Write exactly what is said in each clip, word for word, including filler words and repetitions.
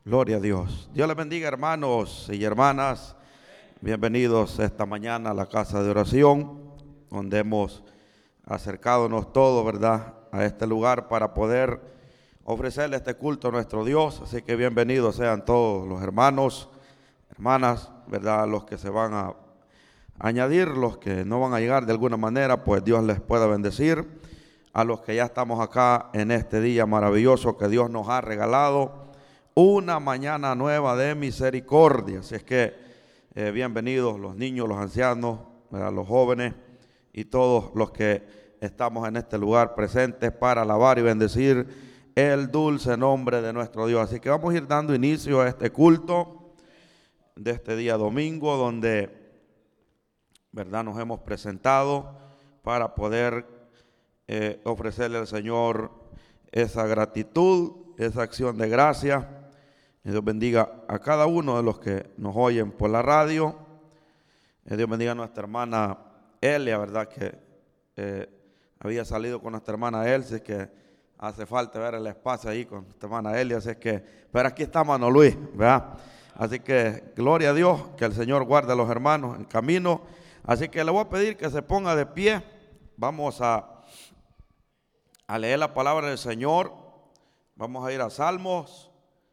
Gloria a Dios. Dios les bendiga, hermanos y hermanas. Bienvenidos esta mañana a la casa de oración, donde hemos acercadonos todos, ¿verdad?, a este lugar para poder ofrecerle este culto a nuestro Dios. Así que bienvenidos sean todos los hermanos, hermanas, ¿verdad?, los que se van a añadir, los que no van a llegar de alguna manera, pues Dios les pueda bendecir. A los que ya estamos acá en este día maravilloso que Dios nos ha regalado, una mañana nueva de misericordia. Así es que eh, bienvenidos los niños, los ancianos, ¿verdad?, los jóvenes y todos los que estamos en este lugar presentes para alabar y bendecir el dulce nombre de nuestro Dios. Así que vamos a ir dando inicio a este culto de este día domingo, donde, ¿verdad?, nos hemos presentado para poder eh, ofrecerle al Señor esa gratitud, esa acción de gracia. Y Dios bendiga a cada uno de los que nos oyen por la radio. Y Dios bendiga a nuestra hermana Elia, ¿verdad?, que eh, había salido con nuestra hermana Elsie, que hace falta ver el espacio ahí con nuestra hermana Elia. Así es que, pero aquí está Mano Luis, ¿verdad? Así que gloria a Dios, que el Señor guarde a los hermanos en camino. Así que le voy a pedir que se ponga de pie. Vamos a, a leer la palabra del Señor. Vamos a ir a Salmos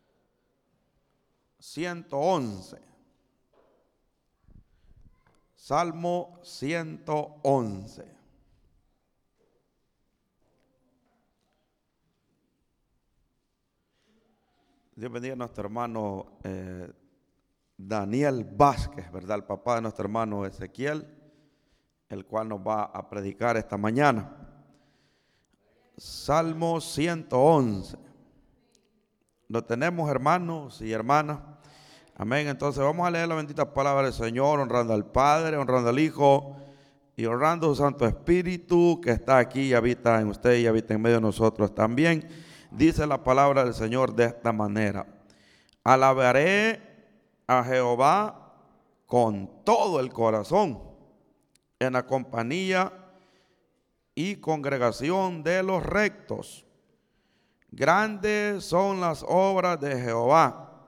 ciento once. Salmo ciento once. Dios bendiga a nuestro hermano eh, Daniel Vázquez, ¿verdad?, el papá de nuestro hermano Ezequiel, el cual nos va a predicar esta mañana. Salmo ciento once. Lo tenemos, hermanos y hermanas. Amén. Entonces vamos a leer la bendita palabra del Señor, honrando al Padre, honrando al Hijo y honrando a su Santo Espíritu, que está aquí y habita en usted y habita en medio de nosotros también. Dice la palabra del Señor de esta manera: alabaré a Jehová con todo el corazón, en la compañía y congregación de los rectos. Grandes son las obras de Jehová,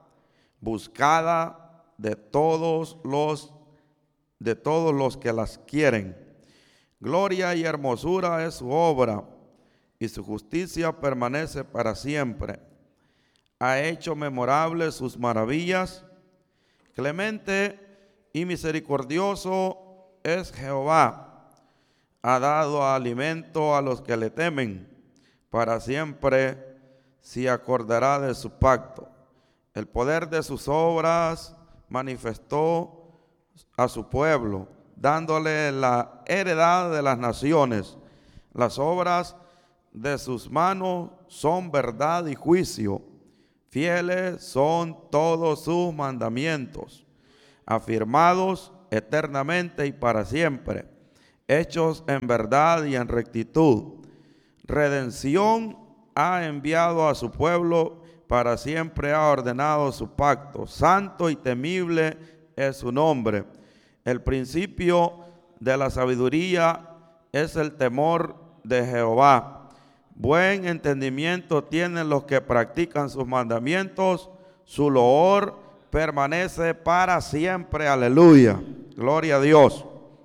buscada de todos los de todos los que las quieren. Gloria y hermosura es su obra, y su justicia permanece para siempre. Ha hecho memorables sus maravillas. Clemente y misericordioso es Jehová. Ha dado alimento a los que le temen. Para siempre se acordará de su pacto. El poder de sus obras manifestó a su pueblo, dándole la heredad de las naciones. Las obras de sus manos son verdad y juicio. Fieles son todos sus mandamientos, afirmados eternamente y para siempre, hechos en verdad y en rectitud. Redención ha enviado a su pueblo, para siempre ha ordenado su pacto. Santo y temible es su nombre. El principio de la sabiduría es el temor de Jehová. Buen entendimiento tienen los que practican sus mandamientos. Su loor permanece para siempre. Aleluya. Gloria a Dios.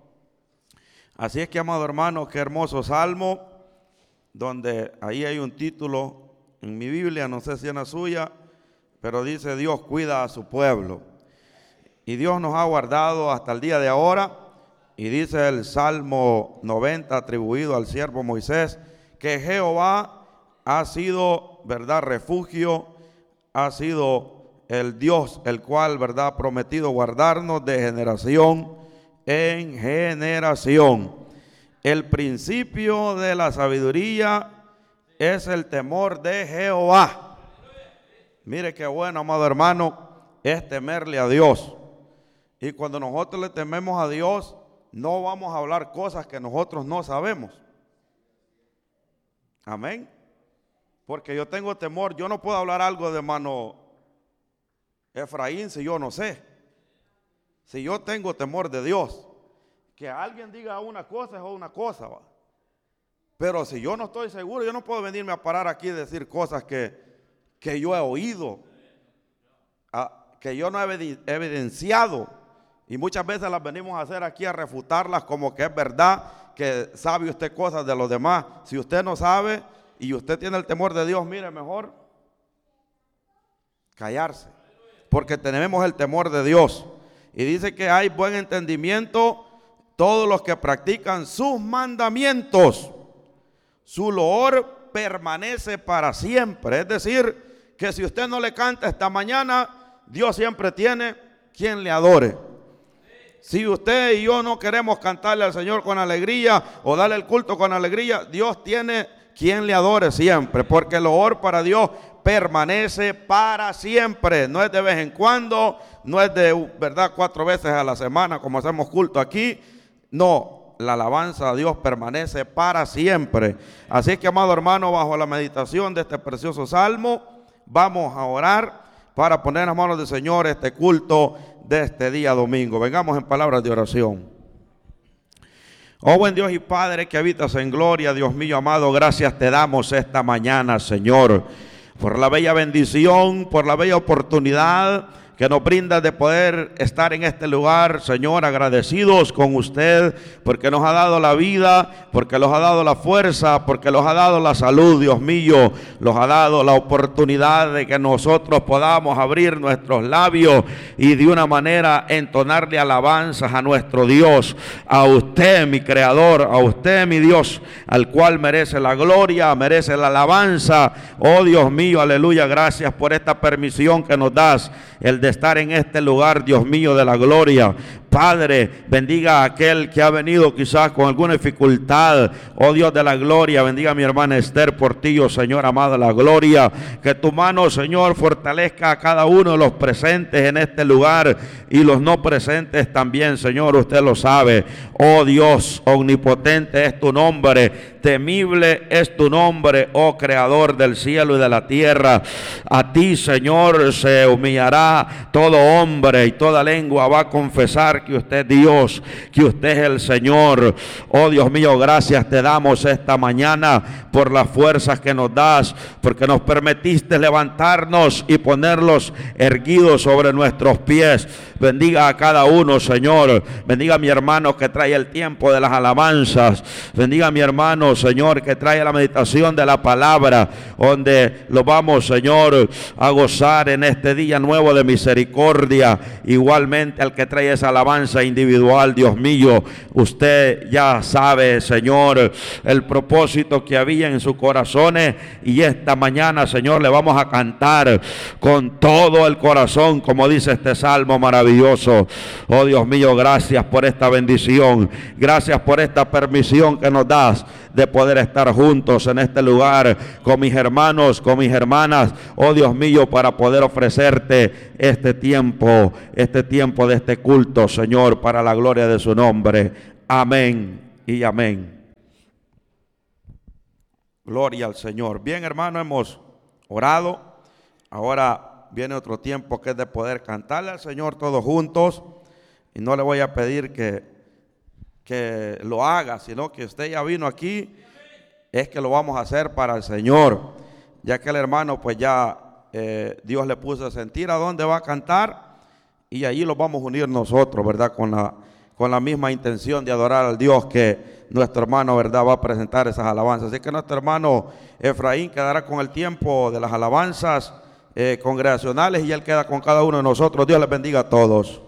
Así es que, amado hermano, qué hermoso salmo, donde ahí hay un título en mi Biblia, no sé si es la suya, pero dice: Dios cuida a su pueblo. Y Dios nos ha guardado hasta el día de ahora. Y dice el Salmo noventa, atribuido al siervo Moisés, que Jehová ha sido, ¿verdad?, refugio, ha sido el Dios, el cual, ¿verdad?, ha prometido guardarnos de generación en generación. El principio de la sabiduría es el temor de Jehová. Mire qué bueno, amado hermano, es temerle a Dios. Y cuando nosotros le tememos a Dios, no vamos a hablar cosas que nosotros no sabemos. Amén. Porque yo tengo temor, yo no puedo hablar algo de hermano Efraín si yo no sé. Si yo tengo temor de Dios, que alguien diga una cosa es una cosa, ¿va? Pero si yo no estoy seguro, yo no puedo venirme a parar aquí y decir cosas que, que yo he oído. a, que yo no he evidenciado, y muchas veces las venimos a hacer aquí a refutarlas como que es verdad, que sabe usted cosas de los demás. Si usted no sabe y usted tiene el temor de Dios, mire, mejor callarse, porque tenemos el temor de Dios. Y dice que hay buen entendimiento todos los que practican sus mandamientos. Su loor permanece para siempre. Es decir, que si usted no le canta esta mañana, Dios siempre tiene quien le adore. Si usted y yo no queremos cantarle al Señor con alegría o darle el culto con alegría, Dios tiene quien le adore siempre, porque el loor para Dios permanece para siempre. No es de vez en cuando, no es de, verdad, cuatro veces a la semana como hacemos culto aquí. No, la alabanza a Dios permanece para siempre. Así que, amado hermano, bajo la meditación de este precioso salmo, vamos a orar para poner en las manos del Señor este culto de este día domingo. Vengamos en palabras de oración. Oh buen Dios y Padre que habitas en gloria, Dios mío amado, gracias te damos esta mañana, Señor, por la bella bendición, por la bella oportunidad que nos brinda de poder estar en este lugar, Señor, agradecidos con usted, porque nos ha dado la vida, porque nos ha dado la fuerza, porque nos ha dado la salud, Dios mío, nos ha dado la oportunidad de que nosotros podamos abrir nuestros labios y de una manera entonarle alabanzas a nuestro Dios, a usted, mi Creador, a usted, mi Dios, al cual merece la gloria, merece la alabanza. Oh Dios mío, aleluya, gracias por esta permisión que nos das, el de estar en este lugar, Dios mío, de la gloria. Padre, bendiga a aquel que ha venido quizás con alguna dificultad. Oh Dios de la gloria, bendiga a mi hermana Esther Portillo, Señor amada, la gloria. Que tu mano, Señor, fortalezca a cada uno de los presentes en este lugar y los no presentes también, Señor, usted lo sabe. Oh Dios, omnipotente es tu nombre, temible es tu nombre, oh Creador del cielo y de la tierra. A ti, Señor, se humillará todo hombre y toda lengua va a confesar que usted es Dios, que usted es el Señor. Oh Dios mío, gracias te damos esta mañana por las fuerzas que nos das, porque nos permitiste levantarnos y ponerlos erguidos sobre nuestros pies. Bendiga a cada uno, Señor. Bendiga a mi hermano que trae el tiempo de las alabanzas. Bendiga a mi hermano, Señor, que trae la meditación de la palabra, donde lo vamos, Señor, a gozar en este día nuevo de misericordia. Igualmente al que trae esa alabanza individual, Dios mío, usted ya sabe, Señor, el propósito que había en sus corazones, y esta mañana, Señor, le vamos a cantar con todo el corazón, como dice este salmo maravilloso. Oh Dios mío, gracias por esta bendición, gracias por esta permisión que nos das de poder estar juntos en este lugar con mis hermanos, con mis hermanas, oh Dios mío, para poder ofrecerte este tiempo, este tiempo de este culto, Señor, para la gloria de su nombre. Amén y amén. Gloria al Señor. Bien, hermano, hemos orado. Ahora viene otro tiempo que es de poder cantarle al Señor todos juntos, y no le voy a pedir que, que lo haga, sino que usted ya vino aquí, es que lo vamos a hacer para el Señor, ya que el hermano pues ya eh, Dios le puso a sentir a dónde va a cantar, y allí lo vamos a unir nosotros, ¿verdad? Con la, con la misma intención de adorar al Dios que nuestro hermano, ¿verdad?, va a presentar esas alabanzas. Así que nuestro hermano Efraín quedará con el tiempo de las alabanzas Eh, congregacionales, y él queda con cada uno de nosotros. Dios les bendiga a todos.